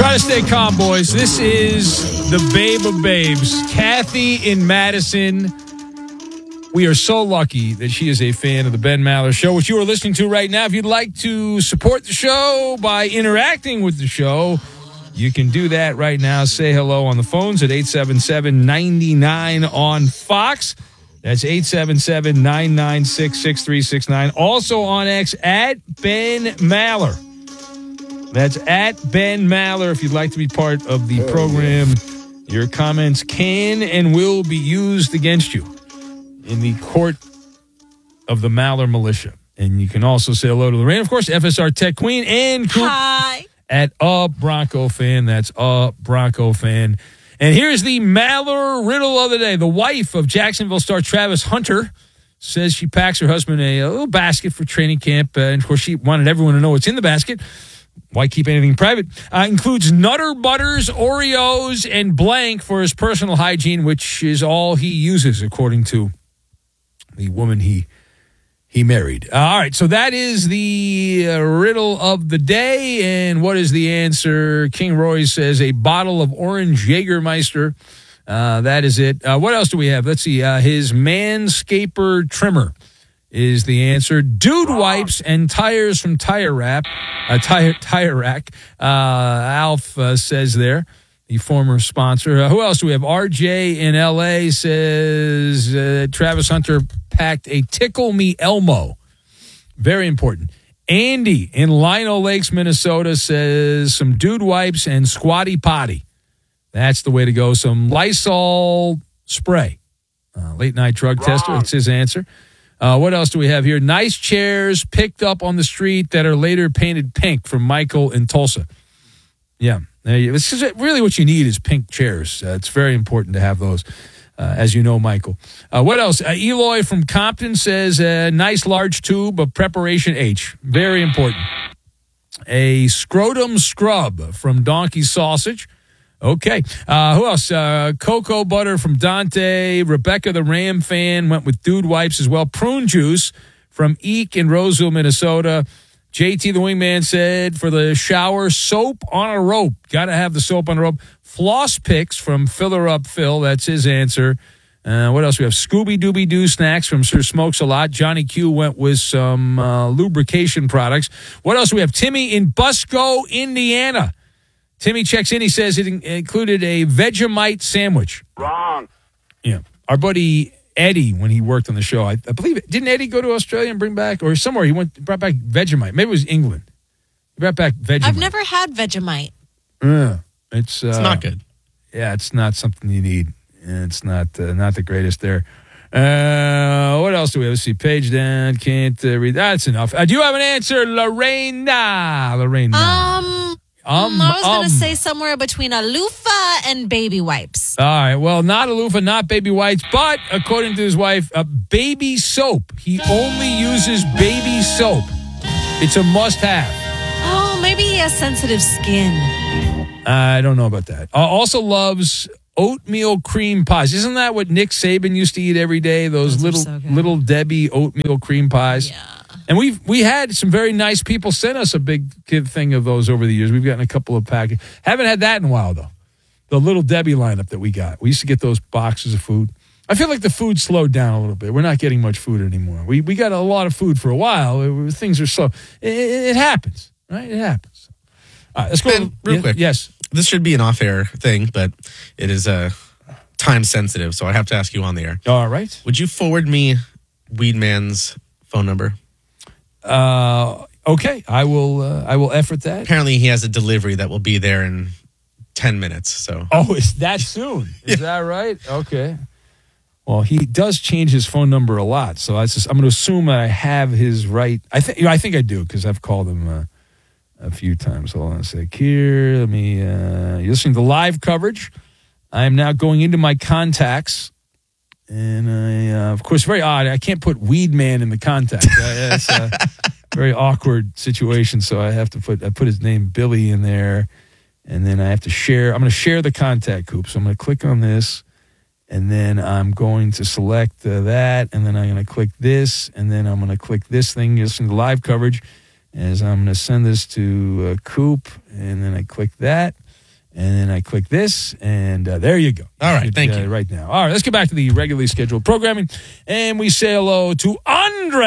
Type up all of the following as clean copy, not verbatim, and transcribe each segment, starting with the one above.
Try to stay calm, boys. This is the babe of babes, Kathy in Madison. We are so lucky that she is a fan of the Ben Maller Show, which you are listening to right now. If you'd like to support the show by interacting with the show, you can do that right now. Say hello on the phones at 877-99 on Fox. That's 877-996-6369. Also on X at Ben Maller. That's at Ben Maller. If you'd like to be part of the program, your comments can and will be used against you in the court of the Maller Militia. And you can also say hello to Lorraine, of course, FSR Tech Queen, and Coop Hi. At a Bronco Fan. That's a Bronco Fan. And here's the Maller riddle of the day. The wife of Jacksonville star Travis Hunter says she packs her husband a little basket for training camp. And, of course, she wanted everyone to know what's in the basket. Why keep anything private? Includes Nutter Butters, Oreos, and blank for his personal hygiene, which is all he uses, according to the woman he married. All right, so that is the riddle of the day. And what is the answer? King Roy says a bottle of orange Jägermeister. That is it. What else do we have? Let's see. His Manscaper trimmer is the answer. Dude wipes and tires from Tire Rack. Alf says there, the former sponsor. Who else do we have? RJ in L.A. says Travis Hunter packed a Tickle Me Elmo. Very important. Andy in Lino Lakes, Minnesota says some dude wipes and Squatty Potty. That's the way to go. Some Lysol spray. Late night drug tester. That's his answer. What else do we have here? Nice chairs picked up on the street that are later painted pink from Michael in Tulsa. Yeah. This is really what you need is pink chairs. It's very important to have those, as you know, Michael. What else? Eloy from Compton says nice large tube of Preparation H. Very important. A scrotum scrub from Donkey Sausage. Okay. Who else? Cocoa butter from Dante. Rebecca the Ram fan went with dude wipes as well. Prune juice from Eek in Roseville, Minnesota. JT the Wingman said for the shower, soap on a rope. Got to have the soap on a rope. Floss picks from Filler Up Phil. That's his answer. What else we have? Scooby Dooby Doo snacks from Sir Smokes a Lot. Johnny Q went with some lubrication products. What else we have? Timmy in Busco, Indiana. Timmy checks in. He says it included a Vegemite sandwich. Wrong. Yeah. Our buddy Eddie, when he worked on the show, I believe it. Didn't Eddie go to Australia and bring back, or somewhere he brought back Vegemite? Maybe it was England. He brought back Vegemite. I've never had Vegemite. It's not good. Yeah, it's not something you need. It's not the greatest there. What else do we have? Let's see. Page down. Can't read. That's enough. Do you have an answer, Lorena? I was going to say somewhere between a loofah and baby wipes. All right. Well, not a loofah, not baby wipes, but according to his wife, baby soap. He only uses baby soap. It's a must-have. Oh, maybe he has sensitive skin. I don't know about that. Also loves oatmeal cream pies. Isn't that what Nick Saban used to eat every day? Those little Debbie oatmeal cream pies. Yeah. And we had some very nice people send us a big thing of those over the years. We've gotten a couple of packages. Haven't had that in a while, though. The Little Debbie lineup that we got. We used to get those boxes of food. I feel like the food slowed down a little bit. We're not getting much food anymore. We got a lot of food for a while. Things are slow. It happens, right? It happens. All right, let's go. Ben, real quick. Yes. This should be an off-air thing, but it is time sensitive, so I have to ask you on the air. All right. Would you forward me Weedman's phone number? Okay. I will effort that. Apparently, he has a delivery that will be there in 10 minutes. So. Oh, it's that soon? Is that right? Okay. Well, he does change his phone number a lot, so I'm going to assume that I have his right. I think I do because I've called him a few times. Hold on a sec here. Let me. You're listening to live coverage. I am now going into my contacts. And of course, very odd. I can't put Weed Man in the contact. It's a very awkward situation. So I have to put his name Billy in there, and then I have to share. I'm going to share the contact, Coop. So I'm going to click on this, and then I'm going to select that, and then I'm going to click this, and then I'm going to click this thing. You listen to live coverage, as I'm going to send this to Coop, and then I click that. And then I click this, and there you go. All right, thank you. Right now. All right, let's get back to the regularly scheduled programming. And we say hello to Andre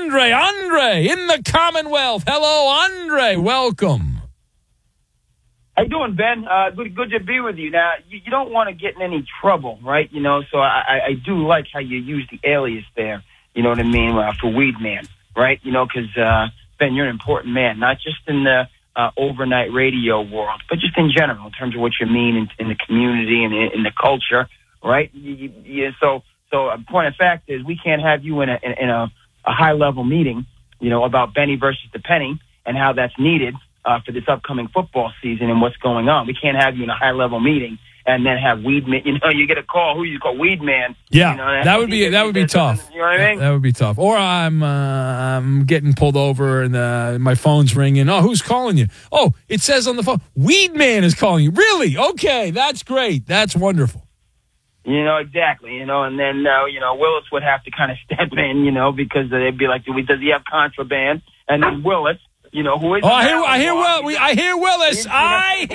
in the Commonwealth. Hello, Andre. Welcome. How you doing, Ben? Good to be with you. Now, you don't want to get in any trouble, right? You know, so I do like how you use the alias there, you know what I mean, for Weed Man, right? You know, because, Ben, you're an important man, not just in the overnight radio world, but just in general, in terms of what you mean in the community and in the culture, right? So a point of fact is we can't have you in a high-level meeting, you know, about Benny versus the Penny and how that's needed for this upcoming football season and what's going on. We can't have you in a high-level meeting and then have Weed Man. You know, you get a call. Who you call Weed Man? Yeah, you know, that would be tough. You know what I mean? That would be tough. Or I'm getting pulled over and my phone's ringing. Oh, who's calling you? Oh, it says on the phone, Weed Man is calling you. Really? Okay, that's great. That's wonderful. You know, exactly. You know, and then you know, Willis would have to kind of step in, you know, because they'd be like, does he have contraband? And then Willis. You know who is? Oh, I hear Willis. I hear Willis. I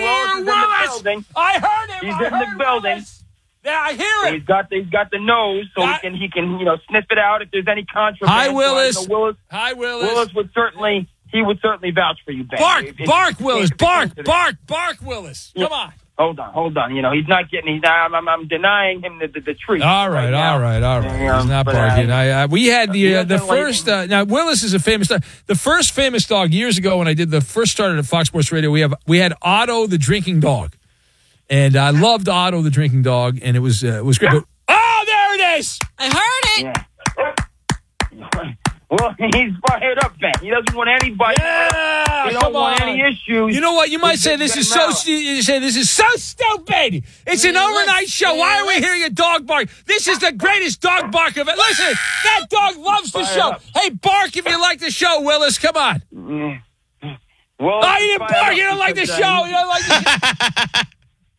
heard him. He's in the building. Yeah, I hear it. He's got the nose, so he can you know sniff it out if there's any contraband. Hi, Willis. So Hi, Willis. Willis would certainly vouch for you, Ben. Bark, Willis. Bark, Willis. Come on. Hold on. You know, he's not getting. I'm denying him the treat. All right. He's not barking. We had the first. Now Willis is a famous dog. The first famous dog years ago when I did the first start at Fox Sports Radio. We had Otto the drinking dog, and I loved Otto the drinking dog, and it was great. But, oh, there it is. I heard it. Yeah. Well, he's fired up, Ben. He doesn't want anybody. Yeah, he don't want any issues. You know what? You might say this is so. You say this is so stupid. It's an overnight show. Why are we hearing a dog bark? This is the greatest dog bark of it. Listen, that dog loves the show. Hey, bark if you like the show, Willis. Come on. Well, oh, you didn't bark. You don't like the show. You don't like the show.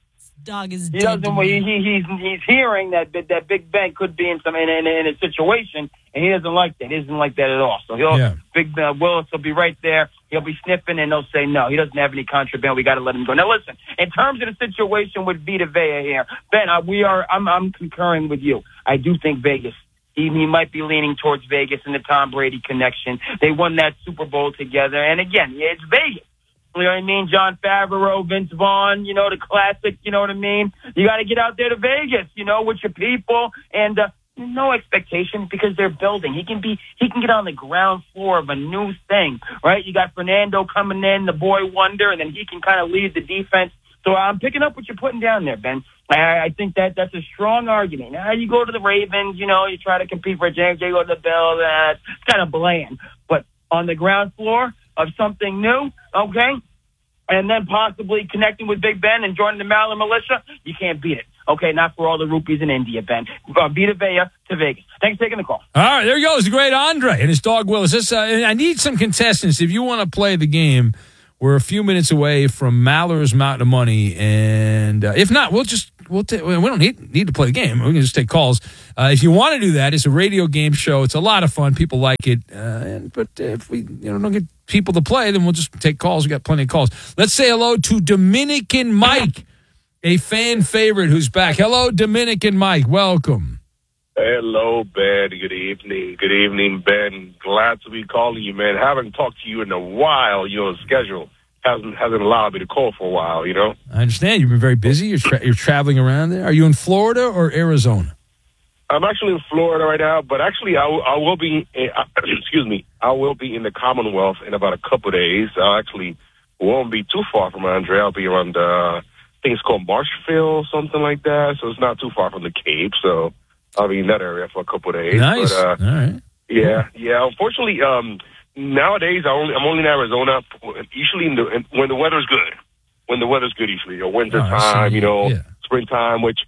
Dog is he dead. Doesn't. He's hearing that Big Ben could be in a situation, and he doesn't like that. He doesn't like that at all. So Big Willis will be right there. He'll be sniffing, and they'll say no. He doesn't have any contraband. We got to let him go. Now listen, in terms of the situation with Vita Vea here, Ben, I'm concurring with you. I do think Vegas. He might be leaning towards Vegas and the Tom Brady connection. They won that Super Bowl together, and again, it's Vegas. You know what I mean? John Favreau, Vince Vaughn, you know, the classic, you know what I mean? You got to get out there to Vegas, you know, with your people and no expectations because they're building. He can get on the ground floor of a new thing, right? You got Fernando coming in, the boy wonder, and then he can kind of lead the defense. So I'm picking up what you're putting down there, Ben. I think that's a strong argument. Now you go to the Ravens, you know, you try to compete for James, you go to the Bills, it's kind of bland. But on the ground floor of something new, okay, and then possibly connecting with Big Ben and joining the Maryland militia, you can't beat it. Okay, not for all the rupees in India, Ben. Vita Vea to Vegas. Thanks for taking the call. All right, there he goes, the great Andre and his dog Willis. I need some contestants. If you want to play the game, we're a few minutes away from Maller's Mountain of Money, and if not, we don't need to play the game. We can just take calls. If you want to do that, it's a radio game show. It's a lot of fun. People like it. But if we don't get people to play, then we'll just take calls. We got plenty of calls. Let's say hello to Dominican Mike, a fan favorite who's back. Hello, Dominican Mike. Welcome. Hello, Ben. Good evening. Good evening, Ben. Glad to be calling you, man. Haven't talked to you in a while. Your schedule hasn't allowed me to call for a while, you know? I understand. You've been very busy. You're traveling around there. Are you in Florida or Arizona? I'm actually in Florida right now, but actually I will be, excuse me, I will be in the Commonwealth in about a couple of days. I actually won't be too far from Andre. I'll be around, I think it's called Marshfield, something like that. So it's not too far from the Cape. So I'll be in that area for a couple of days. Nice. But, all right. Yeah. Unfortunately, nowadays I'm only in Arizona. Usually when the weather's good. When the weather's good, usually, or winter time, springtime, which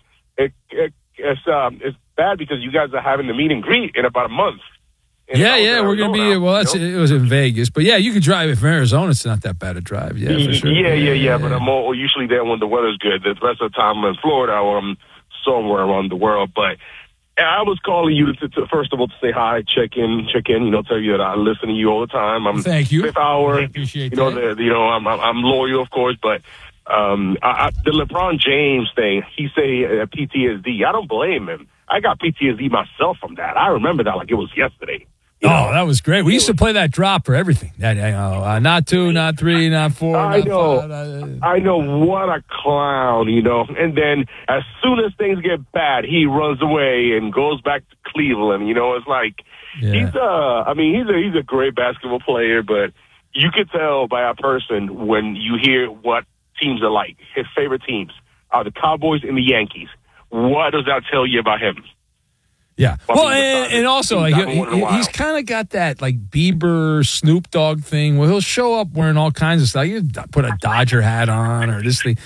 it's bad because you guys are having the meet and greet in about a month. We're going to be. Well, it was in Vegas, but yeah, you could drive it from Arizona. It's not that bad a drive. Yeah, for sure. Yeah. But I'm usually there when the weather's good. The rest of the time I'm in Florida or I'm somewhere around the world. But I was calling you to first of all to say hi, check in. Tell you that I listen to you all the time. Thank you. Fifth hour. I appreciate that. I'm loyal, of course, but The LeBron James thing, he say PTSD. I don't blame him. I got PTSD myself from that. I remember that like it was yesterday. That was great. We used to play that drop for everything. Not 2, not 3, not 4. I know. I know. What a clown, And then as soon as things get bad, he runs away and goes back to Cleveland. It's like he's a great basketball player, but you could tell by a person when you hear what teams are like. His favorite teams are the Cowboys and the Yankees. What does that tell you about him? Yeah. Well, and also like, he's kind of got that like Bieber, Snoop Dogg thing where he'll show up wearing all kinds of stuff. You put a Dodger hat on or this thing.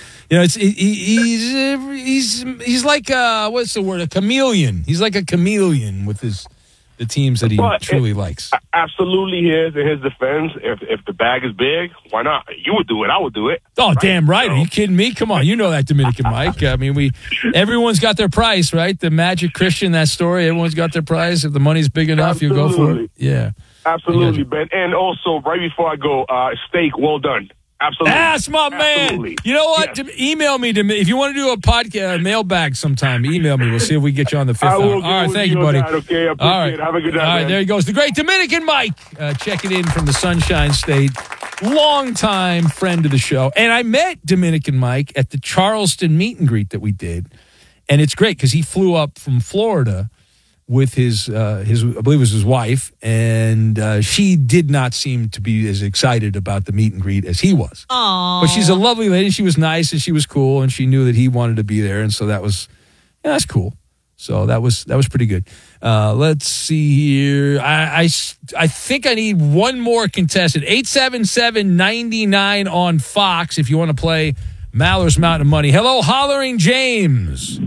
He's like what's the word? A chameleon. He's like a chameleon with the teams that he truly likes. Absolutely, he is. In his defense, if the bag is big, why not? You would do it. I would do it. Oh, right? Damn right. Are you kidding me? Come on. You know that, Dominican Mike. I mean, everyone's got their price, right? The Magic Christian, that story, everyone's got their price. If the money's big enough, you go for it. Yeah. Absolutely, Ben. And also, right before I go, steak, well done. Absolutely. That's my man. You know what? Yes. Email me if you want to do a podcast, mailbag sometime. Email me. We'll see if we get you on the 5th hour. All right, thank you, buddy. Okay, I appreciate it. Have a good night. All right, there he goes. The great Dominican Mike checking in from the Sunshine State. Longtime friend of the show. And I met Dominican Mike at the Charleston meet and greet that we did. And it's great because he flew up from Florida with his I believe it was his wife, and she did not seem to be as excited about the meet and greet as he was. Aww. But she's a lovely lady. She was nice and she was cool, and she knew that he wanted to be there, and so that's cool. So that was pretty good. Let's see here. I think I need one more contestant. 877-99 on Fox if you want to play Maller's Mountain of Money. Hello, Hollering James.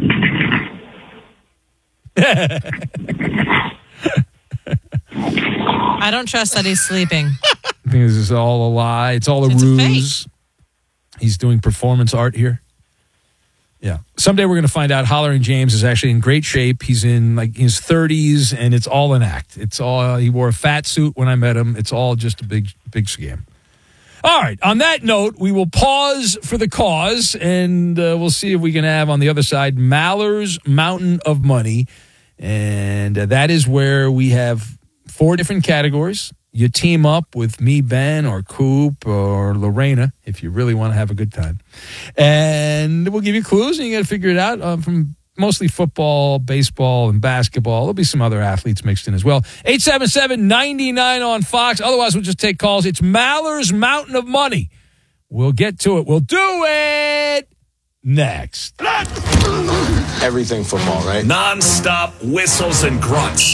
I don't trust that he's sleeping. I think this is all a lie. It's all a ruse. He's doing performance art here. Yeah. Someday we're going to find out Hollering James is actually in great shape. He's in like his 30s, and it's all an act. It's all. He wore a fat suit when I met him. It's all just a big scam. All right. On that note, we will pause for the cause, and we'll see if we can have on the other side Maller's Mountain of Money. And that is where we have 4 different categories. You team up with me, Ben, or Coop, or Lorena, if you really want to have a good time. And we'll give you clues, and you got to figure it out from mostly football, baseball, and basketball. There'll be some other athletes mixed in as well. 877-99 on Fox. Otherwise, we'll just take calls. It's Maller's Mountain of Money. We'll get to it. We'll do it next. Everything football, right? Non-stop whistles and grunts.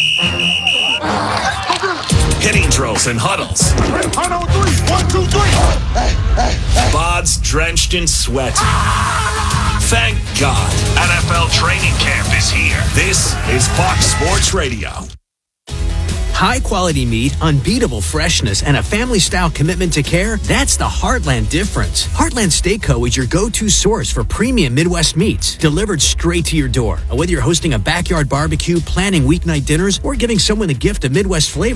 Hitting drills and huddles. 1, 2, 3. Bods drenched in sweat. Thank God. NFL training camp is here. This is Fox Sports Radio. High-quality meat, unbeatable freshness, and a family-style commitment to care, that's the Heartland difference. Heartland Steak Co. is your go-to source for premium Midwest meats, delivered straight to your door. Whether you're hosting a backyard barbecue, planning weeknight dinners, or giving someone a gift of Midwest flavor,